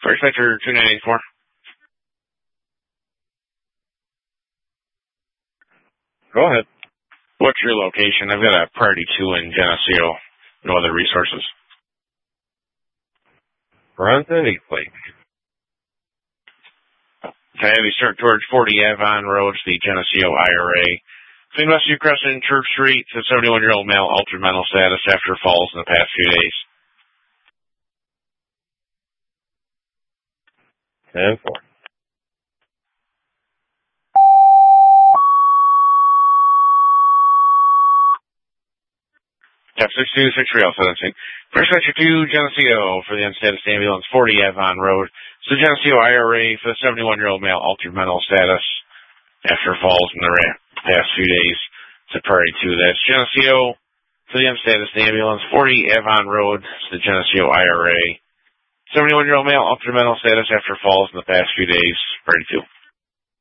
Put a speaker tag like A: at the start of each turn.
A: First sector 2984.
B: Go ahead.
A: What's your location? I've got a priority 2 in Geneseo. No other resources.
B: Bronson, East Lake.
A: Okay, we start towards 40 Avon Road, the Geneseo IRA. Between Westview Crescent and Church Street, the 71-year-old male altered mental status after falls in the past few days.
B: 10-4.
A: F62, 63017. First sector 2, Geneseo for the unstatus ambulance, 40 Avon Road. So Geneseo IRA for the 71-year-old male altered mental status after falls in the past few days. It's a priority 2. That's Geneseo for the unstatus ambulance, 40 Avon Road. It's the Geneseo IRA. 71-year-old male altered mental status after falls in the past few days. Priority 2.